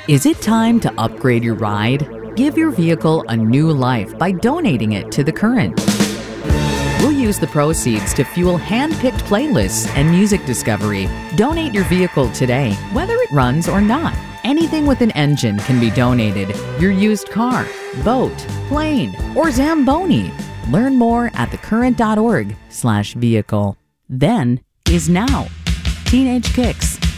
Is it time to upgrade your ride? Give your vehicle a new life by donating it to The Current. We'll use the proceeds to fuel hand-picked playlists and music discovery. Donate your vehicle today, whether it runs or not. Anything with an engine can be donated. Your used car, boat, plane, or Zamboni. Learn more at thecurrent.org/vehicle. Then is now. Teenage Kicks.